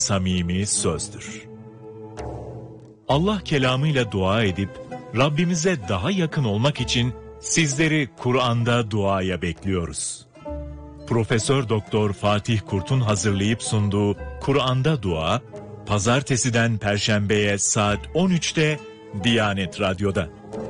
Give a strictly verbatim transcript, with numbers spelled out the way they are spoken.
samimi sözdür. Allah kelamıyla dua edip Rabbimize daha yakın olmak için sizleri Kur'an'da duaya bekliyoruz. Profesör Doktor Fatih Kurt'un hazırlayıp sunduğu Kur'an'da Dua, Pazartesiden Perşembeye saat on üçte Diyanet Radyo'da.